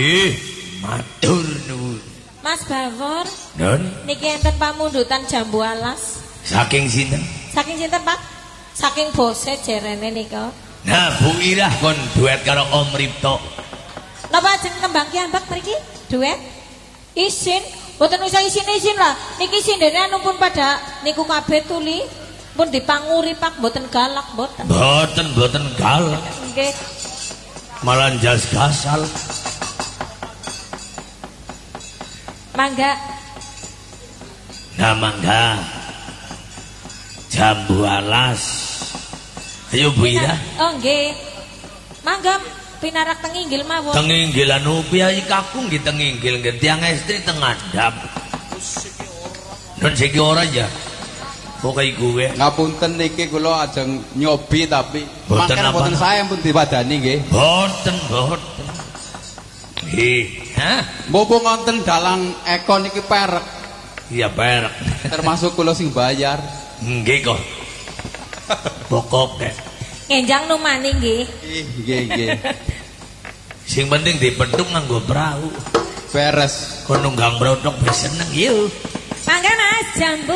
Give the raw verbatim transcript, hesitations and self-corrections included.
Nggih, matur nuwun. Mas Bawor. Nun, Niki enten pamundutan jambu alas. saking sinten? Saking sinten, Pak? Saking bose jerene nika. Nah, Bu Irah kon duet karo Om Ripto. Napa jeneng kembang kiambak mriki? Duet? Isin? Mboten usah isin-isin lah. Niki sindene anu pun pada niku kabeh tuli. Pun dipanguri Pak, mboten galak mboten. Mboten mboten galak. Nggih. Malah jas gasal. Mangga. Nah, mangga. Jambu alas. Ayo Bu Irah. Oh nggih. Mangga pinarak tenginggil mawon. Tenginggil anu piye kakung nggih tenginggil nggih tiang estri tengandap. Nun siki ora ya. Pokoke gue. Ngapunten niki kula ajeng nyobi tapi Boten mangken apa? boten saya pun diwadani nggih. Boten boten. Nggih, hah? Mumpung wonten dalang Eko niki perek, Iya perek. termasuk kula sing bayar. Nggih kok. Pokoke. Ngenjang numani nggih. Nggih, nggih. Sing penting dipethuk nganggo perahu. Beres. Kon nunggang brodok wis seneng yo. Mangga Mas jambu